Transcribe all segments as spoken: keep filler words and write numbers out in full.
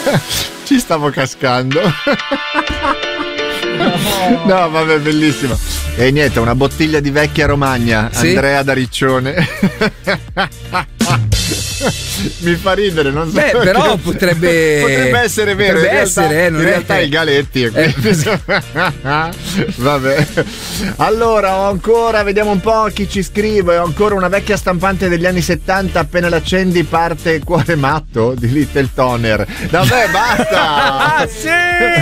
Ci stavo cascando. No, vabbè, bellissimo. E niente, una bottiglia di vecchia Romagna, sì? Andrea da Riccione. Mi fa ridere, non so. Beh, però potrebbe potrebbe essere vero. Potrebbe in essere, realtà, eh, non in è realtà che... i Galetti. Eh. Vabbè. Allora, ho ancora, vediamo un po' chi ci scrive. Ho ancora una vecchia stampante degli anni settanta. Appena l'accendi parte Cuore matto di Little Toner. Vabbè, basta. Ah, sì!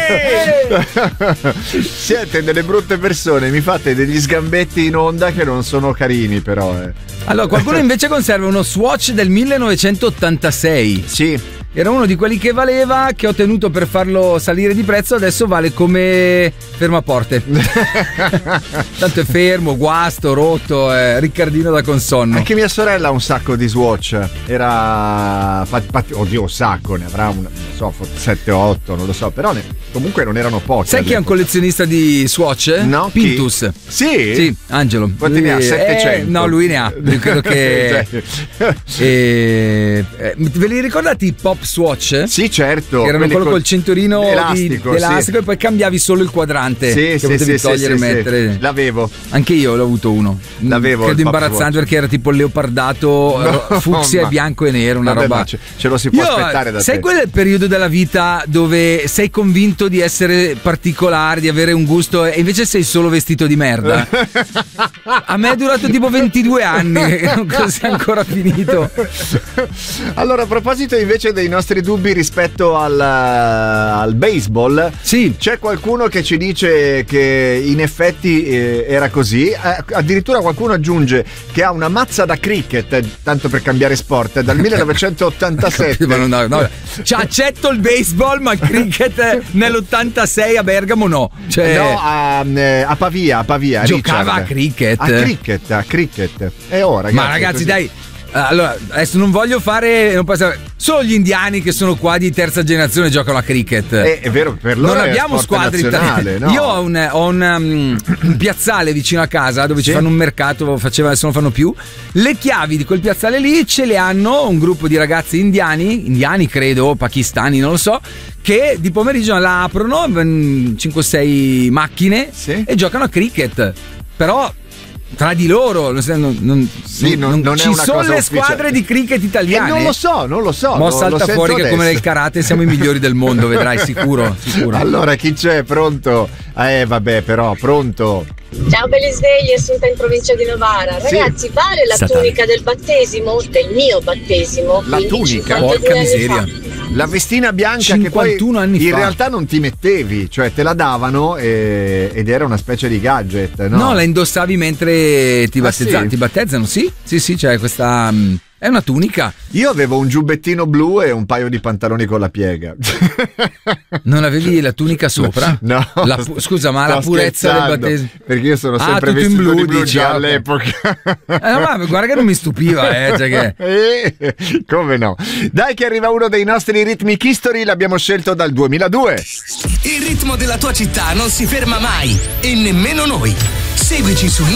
Siete delle brutte persone. Mi fate degli sgambetti in onda che non sono carini, però. Eh. Allora, qualcuno invece conserva uno Swatch del millenovecentottantasei. Sì. Era uno di quelli che valeva, che ho tenuto per farlo salire di prezzo, adesso vale come fermaporte. Tanto è fermo, guasto, rotto, eh, Riccardino da consonno. Anche mia sorella ha un sacco di Swatch. Era oddio, un sacco, ne avrà un, non so, sette o otto, non lo so, però ne, comunque non erano pochi. Sai chi è un collezionista di Swatch? No, Pintus. Chi? Sì? Sì, Angelo. Quanti lui, ne ha? settecento? Eh, no, lui ne ha. Io credo che eh, eh, ve li ricordate i Pop Swatch? Sì, certo. Erano quello col cinturino elastico, di, elastico, sì. E poi cambiavi solo il quadrante. Sì, che sì, potevi sì, togliere sì, e mettere. Sì. L'avevo. Anche io l'ho avuto uno. L'avevo. Credo imbarazzante perché era tipo leopardato, no, fucsia ma... e bianco e nero, una Vabbè, roba. Ce, ce lo si può io, aspettare da sai te. Sai quel periodo della vita dove sei convinto di essere particolare, di avere un gusto e invece sei solo vestito di merda? A me è durato tipo ventidue anni e non sia ancora finito. Allora, a proposito invece dei nostri dubbi rispetto al, al baseball, sì. C'è qualcuno che ci dice che in effetti eh, era così, eh, addirittura qualcuno aggiunge che ha una mazza da cricket, eh, tanto per cambiare sport, dal millenovecentottantasette. Ma no, no. Cioè, accetto il baseball, ma il cricket nell'ottantasei a Bergamo no. Cioè... No, a, a Pavia, a Pavia. Giocava Richard. a cricket. A cricket, a cricket. E ora, ragazzi, ma ragazzi, così. Dai. Allora, adesso non voglio fare. Non posso, solo gli indiani che sono qua di terza generazione giocano a cricket. È, è vero, per loro non è abbiamo squadre italiane. No? Io ho un, ho un, um, un piazzale vicino a casa dove sì. Ci fanno un mercato, faceva, adesso non fanno più. Le chiavi di quel piazzale lì ce le hanno un gruppo di ragazzi indiani, indiani credo, pakistani, non lo so, che di pomeriggio la aprono, cinque o sei macchine sì. E giocano a cricket. Però tra di loro non, non, sì, non, non, non ci è una sono cosa le ufficiale. Squadre di cricket italiane. E non lo so, non lo so. Mo' lo, salta lo fuori che adesso. Come nel karate siamo i migliori del mondo, vedrai, sicuro, sicuro. Allora chi c'è? Pronto? Eh vabbè, però pronto. Ciao belli svegli, Assunta in provincia di Novara. Ragazzi, sì. Vale la Satana. Tunica del battesimo, del mio battesimo? La tunica? Porca miseria. La vestina bianca che poi anni in fa. realtà non ti mettevi, cioè te la davano e, ed era una specie di gadget, no? No, la indossavi mentre ti, battezza- ah, sì? ti battezzano, sì? Sì, sì, c'è questa... Um, è una tunica. Io avevo un giubbettino blu e un paio di pantaloni con la piega. Non avevi la tunica sopra? No. La pu- scusa, ma la purezza del battesimo. Perché io sono ah, sempre tutto vestito in blu, di blu dici, già okay. all'epoca. Eh, ma guarda che non mi stupiva, eh, cioè che... eh, come no? Dai che arriva uno dei nostri Rhythmic History, l'abbiamo scelto dal duemiladue. Il ritmo della tua città non si ferma mai e nemmeno noi. Seguici su